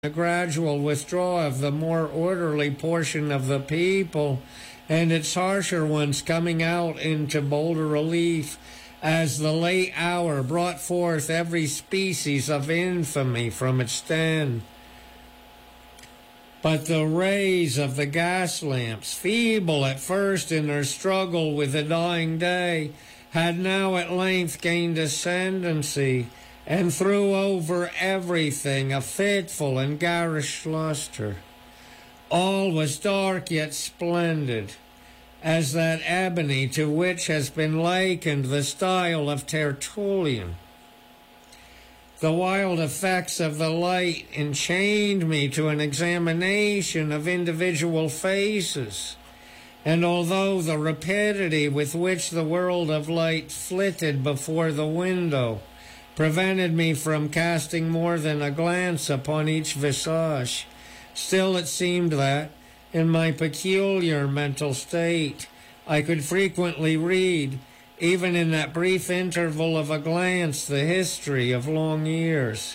a gradual withdrawal of the more orderly portion of the people, and its harsher ones coming out into bolder relief as the late hour brought forth every species of infamy from its den. But the rays of the gas lamps, feeble at first in their struggle with the dying day, had now at length gained ascendancy, and threw over everything a fitful and garish luster. All was dark yet splendid, as that ebony to which has been likened the style of Tertullian. The wild effects of the light enchained me to an examination of individual faces, and although the rapidity with which the world of light flitted before the window prevented me from casting more than a glance upon each visage, still it seemed that, in my peculiar mental state, I could frequently read, even in that brief interval of a glance, the history of long years.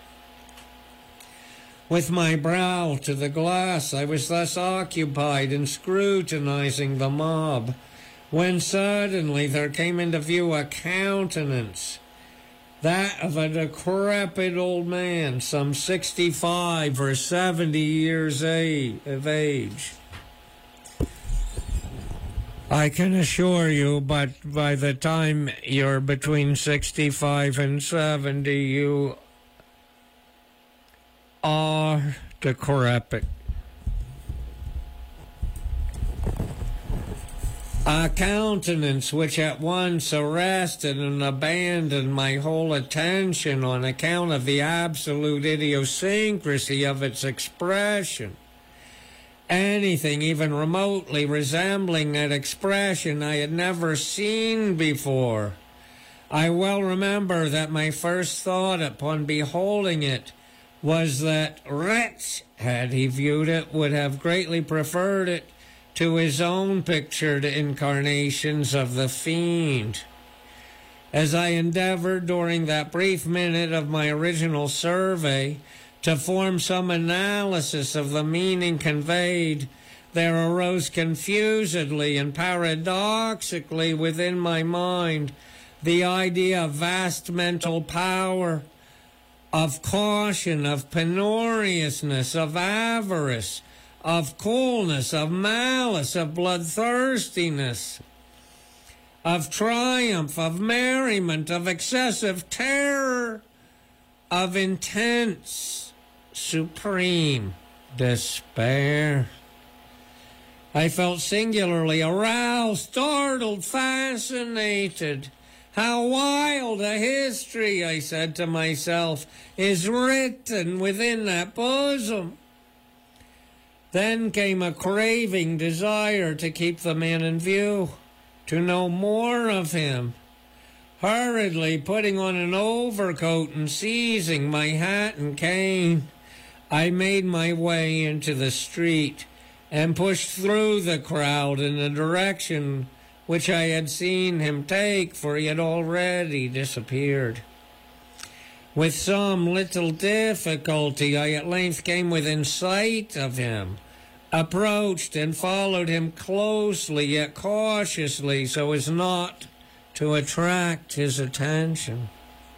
With my brow to the glass, I was thus occupied in scrutinizing the mob, when suddenly there came into view a countenance, that of a decrepit old man, some 65 or 70 years of age. I can assure you, but by the time you're between 65 and 70, you are decrepit. A countenance which at once arrested and abandoned my whole attention on account of the absolute idiosyncrasy of its expression. Anything even remotely resembling that expression I had never seen before. I well remember that my first thought upon beholding it was that Retz, had he viewed it, would have greatly preferred it to his own pictured incarnations of the fiend. As I endeavored during that brief minute of my original survey to form some analysis of the meaning conveyed, there arose confusedly and paradoxically within my mind the idea of vast mental power, of caution, of penuriousness, of avarice, of coolness, of malice, of bloodthirstiness, of triumph, of merriment, of excessive terror, of intense, supreme despair. I felt singularly aroused, startled, fascinated. How wild a history, I said to myself, is written within that bosom. Then came a craving desire to keep the man in view, to know more of him. Hurriedly putting on an overcoat and seizing my hat and cane, I made my way into the street and pushed through the crowd in the direction which I had seen him take, for he had already disappeared. With some little difficulty, I at length came within sight of him, approached and followed him closely yet cautiously so as not to attract his attention.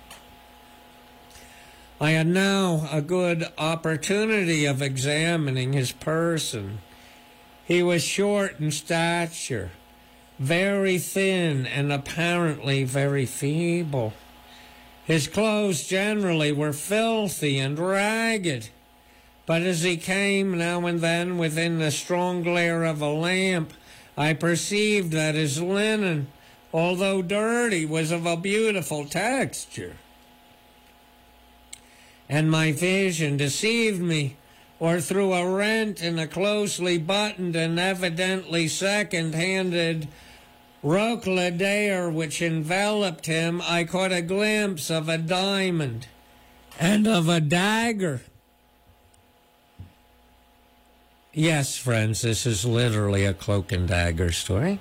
I had now a good opportunity of examining his person. He was short in stature, very thin, and apparently very feeble. His clothes generally were filthy and ragged, but as he came now and then within the strong glare of a lamp, I perceived that his linen, although dirty, was of a beautiful texture. And my vision deceived me, or through a rent in a closely buttoned and evidently second-handed roquelaire which enveloped him, I caught a glimpse of a diamond and of a dagger. Yes, friends, this is literally a cloak and dagger story.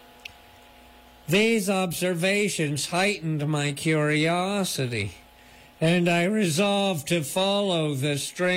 These observations heightened my curiosity, and I resolved to follow the strange